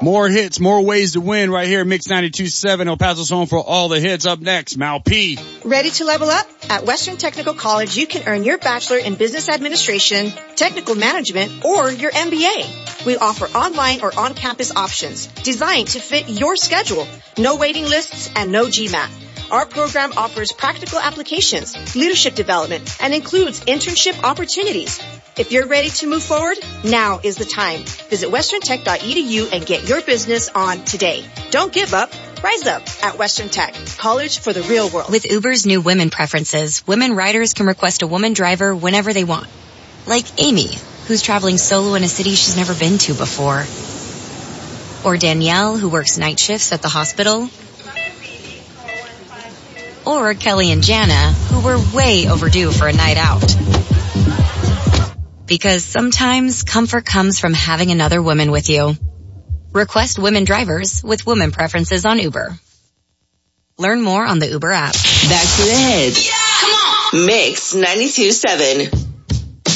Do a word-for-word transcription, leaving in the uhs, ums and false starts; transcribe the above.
More hits, more ways to win right here at Mix ninety-two point seven, El Paso's home for all the hits. Up next, Mal P. Ready to level up? At Western Technical College, you can earn your Bachelor in Business Administration, Technical Management, or your M B A. We offer online or on-campus options designed to fit your schedule. No waiting lists and no GMAT. Our program offers practical applications, leadership development, and includes internship opportunities. If you're ready to move forward, now is the time. Visit western tech dot e d u and get your business on today. Don't give up. Rise up at Western Tech, college for the real world. With Uber's new women preferences, women riders can request a woman driver whenever they want. Like Amy, who's traveling solo in a city she's never been to before. Or Danielle, who works night shifts at the hospital. Or Kelly and Jana, who were way overdue for a night out. Because sometimes comfort comes from having another woman with you. Request women drivers with women preferences on Uber. Learn more on the Uber app. Back to the hits. Yeah! Come on! Mix ninety-two point seven.